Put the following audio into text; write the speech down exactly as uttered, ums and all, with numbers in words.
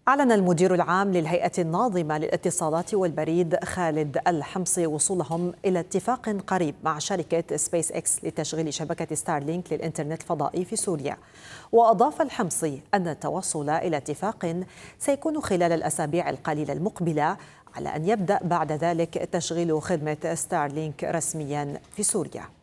أعلن المدير العام للهيئة الناظمة للاتصالات والبريد خالد الحمصي وصولهم إلى اتفاق قريب مع شركة سبيس إكس لتشغيل شبكة ستارلينك للإنترنت الفضائي في سوريا. وأضاف الحمصي أن التوصل إلى اتفاق سيكون خلال الأسابيع القليلة المقبلة، على أن يبدأ بعد ذلك تشغيل خدمة ستارلينك رسميا في سوريا.